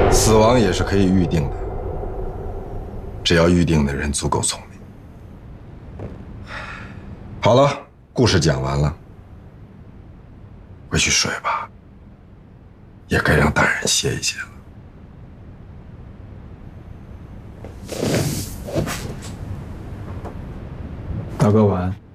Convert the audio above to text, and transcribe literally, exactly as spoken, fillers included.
死亡也是可以预定的，只要预定的人足够聪明。好了，故事讲完了，回去睡吧，也该让大人歇一歇了。 大哥晚安。